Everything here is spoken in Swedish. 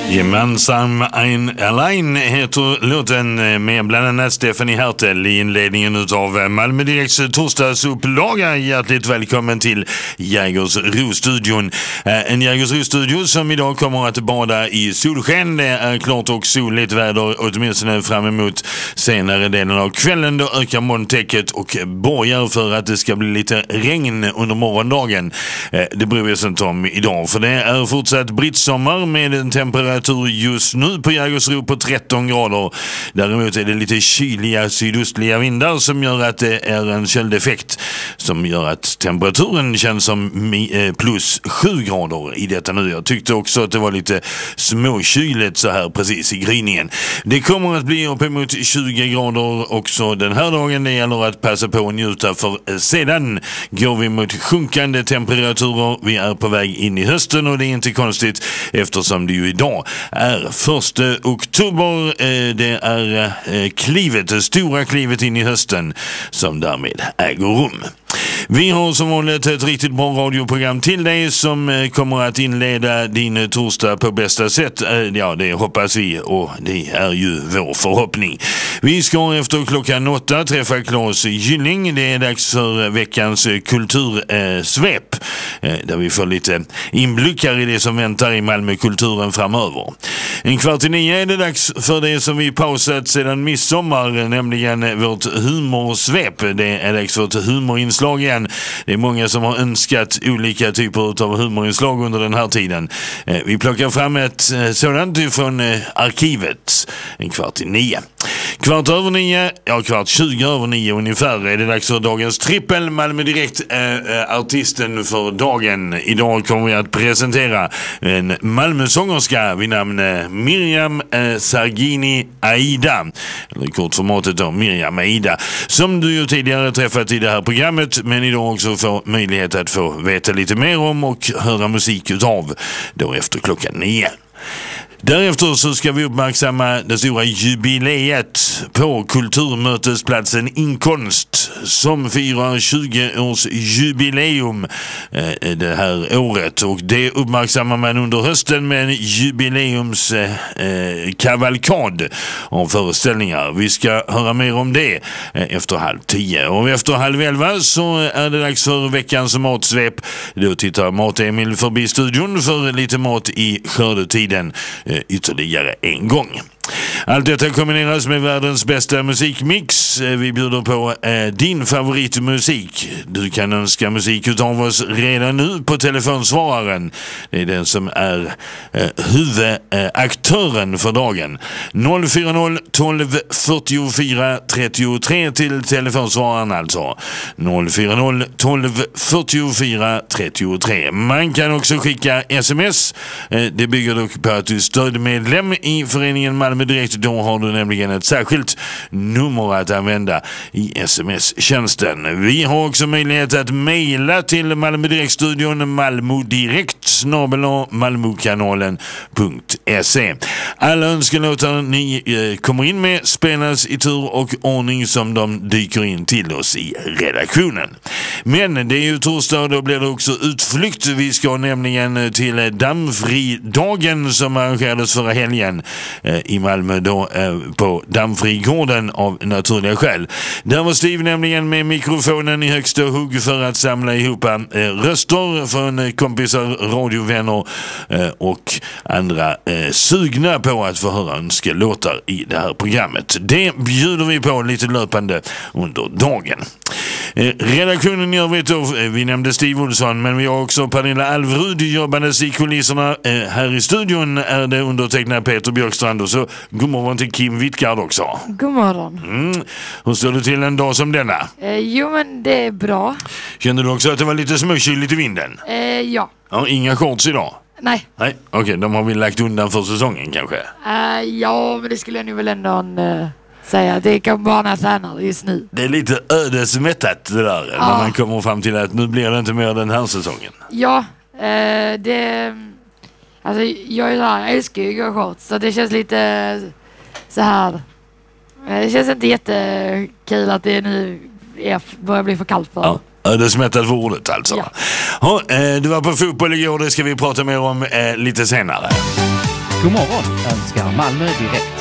Gemensam ein Allein heter låten med bland annat Stephanie Hertel i inledningen utav Malmö Direkts torsdagsupplaga. Hjärtligt välkommen till Jägersro-studion. En Jägersro-studio som idag kommer att bada i solsken. Det är klart och soligt väder åtminstone fram emot senare delen av kvällen. Då ökar molntäcket och borgar för att det ska bli lite regn under morgondagen. Det bryr vi oss inte om idag, för det är fortsatt brittsommar med en temperatur just nu på Jägersro på 13 grader. Däremot är det lite kyliga sydostliga vindar som gör att det är en köldeffekt som gör att temperaturen känns som plus 7 grader i detta nu. Jag tyckte också att det var lite småkyligt så här precis i gryningen. Det kommer att bli uppemot 20 grader också den här dagen. Det gäller att passa på att njuta, för sedan går vi mot sjunkande temperaturer. Vi är på väg in i hösten och det är inte konstigt eftersom det ju idag är 1 oktober. Det är klivet, det stora klivet in i hösten som därmed äger rum. Vi har som vanligt ett riktigt bra radioprogram till dig som kommer att inleda din torsdag på bästa sätt. Ja, det hoppas vi och det är ju vår förhoppning. Vi ska efter klockan 8 träffa Claes Gylling. Det är dags för veckans kultursvep där vi får lite inblickar i det som väntar i Malmökulturen framöver. 8:45 är det dags för det som vi pausat sedan midsommar, nämligen vårt humorsvep. Det är dags för ett humorinslag igen. Det är många som har önskat olika typer av humorinslag under den här tiden. Vi plockar fram ett sådant från arkivet 8:45. 8:15, ja 8:20 ungefär är det dags för dagens trippel. Malmö Direkt artisten för dagen. Idag kommer vi att presentera en Malmösångerska vid namn Miriam Sargini Aida. Eller kortformatet då, Miriam Aida. Som du ju tidigare träffat i det här programmet, men idag också får möjlighet att få veta lite mer om och höra musik utav då efter klockan 9. Därefter så ska vi uppmärksamma det stora jubileet på kulturmötesplatsen Inkonst som firar 20-årsjubileum det här året, och det uppmärksammar man under hösten med en jubileumskavalkad av föreställningar. Vi ska höra mer om det efter 9:30, och efter 10:30 så är det dags för veckans matsvep. Då tittar Mat-Emil förbi studion för lite mat i skördetiden ytterligare en gång. Allt detta kombineras med världens bästa musikmix. Vi bjuder på din favoritmusik. Du kan önska musik utav oss redan nu på telefonsvararen. Det är den som är huvudaktören för dagen. 040 12 44 33 till telefonsvararen alltså. 040 12 44 33. Man kan också skicka sms. Det bygger dock på att du är stödmedlem i föreningen Malmö Direkt. Då har du nämligen ett särskilt nummer att använda i sms-tjänsten. Vi har också möjlighet att mejla till Malmö Direkt-studion malmodirekt@malmokanalen.se. Alla önskelåtar ni kommer in med spelas i tur och ordning som de dyker in till oss i redaktionen. Men det är ju torsdag och då blir det också utflykt. Vi ska nämligen till Dammfridagen som arrangerades förra helgen i Malmö då på Dammfrigården av naturliga skäl. Där var Steve nämligen med mikrofonen i högsta hugg för att samla ihop röster från kompisar, radiovänner och andra sugna på att få höra önskelåtar i det här programmet. Det bjuder vi på lite löpande under dagen. Redaktionen gör vi då, vi nämnde Steve Olsson, men vi har också Pernilla Alvrud jobbandes i kulisserna. Här i studion är det undertecknad Peter Björkstrand, och så god morgon till Kim Wittgard också. God morgon. Hur står det till en dag som denna? Jo, men det är bra. Kände du också att det var lite småkyligt i vinden? Ja. Ja, inga shorts idag? Nej. Okej, de har vi lagt undan för säsongen kanske? Ja, men det skulle jag nu väl ändå säga. Det kan bara när jag tränar just nu. Det är lite ödesmättat det där, när man kommer fram till att nu blir det inte mer den här säsongen. Ja, alltså jag älskar ju att gå shorts, så det känns lite så här. Det känns inte jättekul att det nu börjar bli för kallt för. Ja. Ödesmättat för ordet alltså. Ja. Du var på fotboll igår, det ska vi prata mer om lite senare. God morgon önskar Malmö Direkt.